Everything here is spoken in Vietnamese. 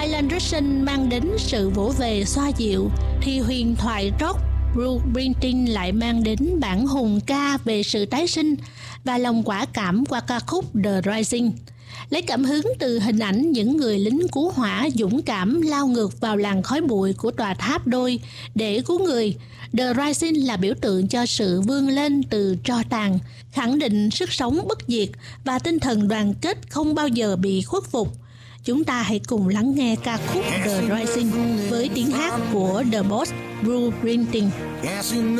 Alan Ritchson mang đến sự vỗ về xoa dịu, thì huyền thoại rock Bruce Springsteen lại mang đến bản hùng ca về sự tái sinh và lòng quả cảm qua ca khúc The Rising. Lấy cảm hứng từ hình ảnh những người lính cứu hỏa dũng cảm lao ngược vào làn khói bụi của tòa tháp đôi để cứu người, The Rising là biểu tượng cho sự vươn lên từ tro tàn, khẳng định sức sống bất diệt và tinh thần đoàn kết không bao giờ bị khuất phục. Chúng ta hãy cùng lắng nghe ca khúc The Rising với tiếng hát của The Boss Bruce Springsteen.